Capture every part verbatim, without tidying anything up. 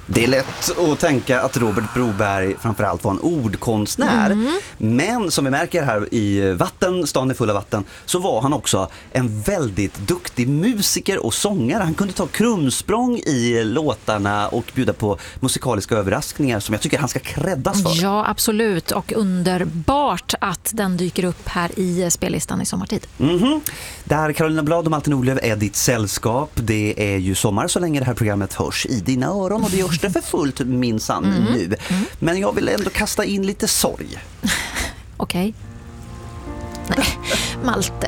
Det är lätt att tänka att Robert Broberg framförallt var en ordkonstnär. Mm. Men som vi märker här i Vatten, stan är full av vatten, så var han också en väldigt duktig musiker och sångare. Han kunde ta krumsprång i låtarna och bjuda på musikaliska överraskningar som jag tycker han ska creddas för. Ja, absolut. Och underbart att den dyker upp här i spellistan i sommartid. Mm-hmm. Där Carolina Blad och Malte Nordlöf är ditt sällskap. Det är ju sommar så länge det här programmet hörs i dina öron och det görs det för fullt minsann mm. nu. Mm. Men jag vill ändå kasta in lite sorg. Okej. Okay. Nej, Malte.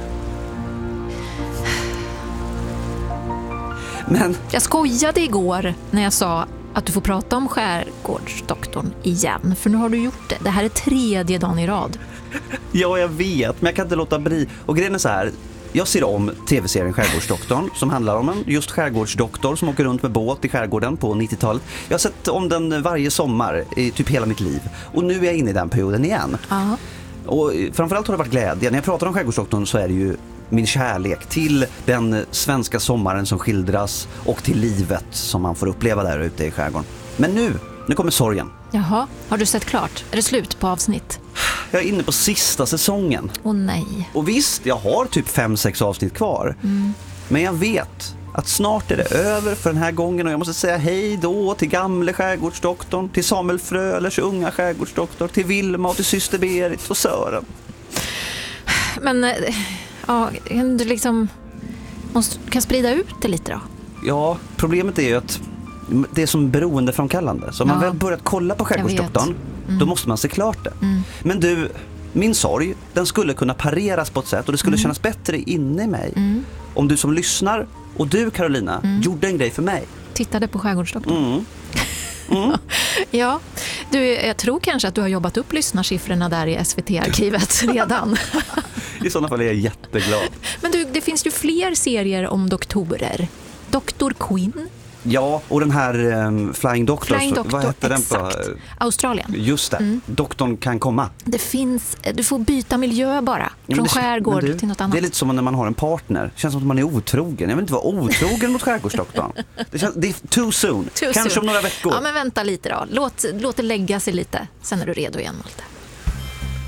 Men jag skojade igår när jag sa att du får prata om Skärgårdsdoktorn igen. För nu har du gjort det. Det här är tredje dagen i rad. Ja, jag vet. Men jag kan inte låta bli. Och grejen är så här. Jag ser om tv-serien Skärgårdsdoktorn som handlar om en just skärgårdsdoktor som åker runt med båt i skärgården på nittiotalet. Jag har sett om den varje sommar i typ hela mitt liv. Och nu är jag inne i den perioden igen. Uh-huh. Och framförallt har det varit glädje. När jag pratar om Skärgårdsdoktorn så är det ju min kärlek till den svenska sommaren som skildras och till livet som man får uppleva där ute i skärgården. Men nu, nu kommer sorgen. Jaha, har du sett klart? Är det slut på avsnitt? Jag är inne på sista säsongen. Åh oh, nej. Och visst, jag har typ fem, sex avsnitt kvar. Mm. Men jag vet att snart är det över för den här gången och jag måste säga hej då till gamle skärgårdsdoktorn, till Samuel Frölers unga skärgårdsdoktor, till Vilma och till syster Berit och Sören. Men ja, du liksom måste, kan sprida ut det lite då? Ja, problemet är ju att det är som beroendeframkallande. Så om ja. man väl börjat kolla på Skärgårdsdoktorn, mm. då måste man se klart det. Mm. Men du, min sorg, den skulle kunna pareras på ett sätt och det skulle mm. kännas bättre inne i mig. Mm. Om du som lyssnar och du Carolina mm. gjorde en grej för mig. Tittade på Skärgårdsdoktorn. Mm. Mm. Ja, du, jag tror kanske att du har jobbat upp lyssnarsiffrorna där i S V T-arkivet redan. I sådana fall är jag jätteglad. Men du, det finns ju fler serier om doktorer. doktor Quinn. Ja, och den här um, Flying Doctor, Flying Doctor, vad heter exakt. den på? Australien. Just det, mm. doktorn kan komma. Det finns, du får byta miljö bara, ja, från det, skärgård du, till något annat. Det är lite som när man har en partner, det känns som att man är otrogen. Jag vill inte vara otrogen mot skärgårdsdoktorn. Det, känns, det är too soon, too kanske soon. Om några veckor. Ja, men vänta lite då, låt, låt det lägga sig lite, sen är du redo igen Malte.